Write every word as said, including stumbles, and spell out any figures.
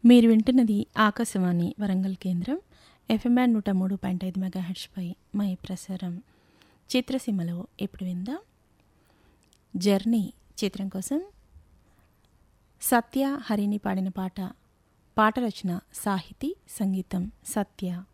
మీరు వింటున్నది ఆకాశవాణి వరంగల్ కేంద్రం ఎఫ్ఎం బ్యాండ్ నూట మూడు పాయింట్ ఐదు మెగాహెర్ట్జ్పై మా ఈ ప్రసారం. చిత్రసీమలో ఇప్పుడు విందాం జర్నీ చిత్రం కోసం సత్య హరిని పాడిన పాట. పాట రచన సాహితీ, సంగీతం సత్య.